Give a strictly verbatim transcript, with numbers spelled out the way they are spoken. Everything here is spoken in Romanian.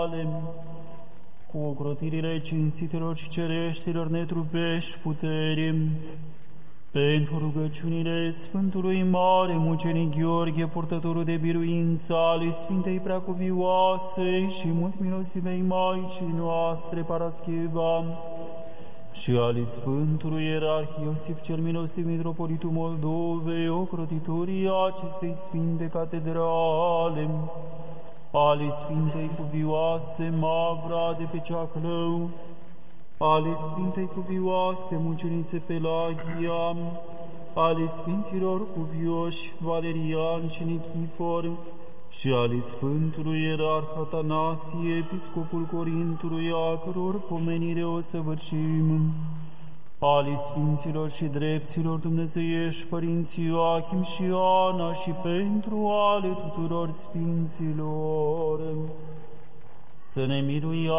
cu ocrotirile cinstitelor și cereștilor netrupești puteri, pentru rugăciunile Sfântului Mare Mucenic Gheorghe, purtătorul de biruință ale Sfintei Preacuvioase și mult milostivei Maicii noastre Parascheva, și ale Sfântului Ierarh Iosif cel Milostiv, Mitropolitul Moldovei, ocrotitorii acestei Sfinte Catedrale, ale Sfintei Cuvioase Mavra de pe Ceaclău, ale Sfintei Cuvioase Mucenițe Pelagia, ale Sfinților Cuvioși Valerian și Nichifor, și ale Sfântului Ierarh Atanasie, Episcopul Corintului, a căror pomenire o săvârșim, ale Sfinților și Drepților Dumnezeiești, Părinții Ioachim și Ana, și pentru ale tuturor Sfinților, să ne miluia